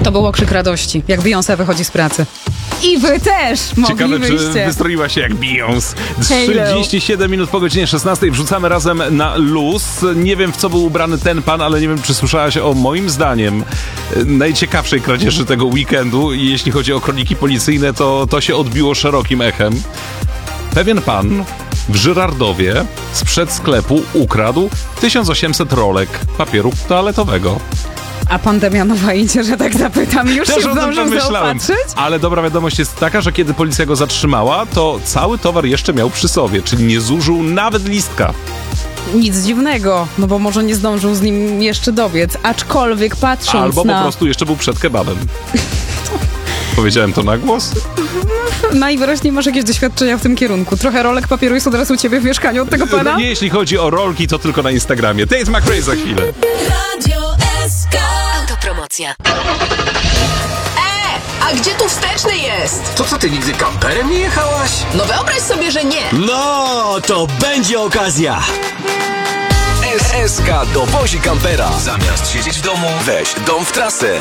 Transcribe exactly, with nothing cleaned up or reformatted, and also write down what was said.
To był okrzyk radości, jak Beyoncé wychodzi z pracy. I wy też Ciekawe, moglibyście. czy wystroiła się jak Beyoncé. Hello. trzydzieści siedem minut po godzinie szesnastej wrzucamy razem na luz. Nie wiem, w co był ubrany ten pan, ale nie wiem, czy słyszałaś o moim zdaniem najciekawszej kradzieży tego weekendu. I jeśli chodzi o kroniki policyjne, to to się odbiło szerokim echem. Pewien pan w Żyrardowie sprzed sklepu ukradł tysiąc osiemset rolek papieru toaletowego. A pandemia nowa idzie, że tak zapytam. Już Też się o tym zdążą pomyślałem. zaopatrzyć? Ale dobra wiadomość jest taka, że kiedy policja go zatrzymała, to cały towar jeszcze miał przy sobie, czyli nie zużył nawet listka. Nic dziwnego, no bo może nie zdążył z nim jeszcze dobiec. Aczkolwiek patrząc Albo na... po prostu jeszcze był przed kebabem. Powiedziałem to na głos? Najwyraźniej masz jakieś doświadczenia w tym kierunku. Trochę rolek papieru jest od razu u ciebie w mieszkaniu od tego pana? Nie, jeśli chodzi o rolki, to tylko na Instagramie. Tate McRae za chwilę. Radio S K. Autopromocja. E, a gdzie tu wsteczny jest? To co, ty nigdy kamperem nie jechałaś? No wyobraź sobie, że nie. No, to będzie okazja! S S K dowozi kampera. Zamiast siedzieć w domu, weź dom w trasę.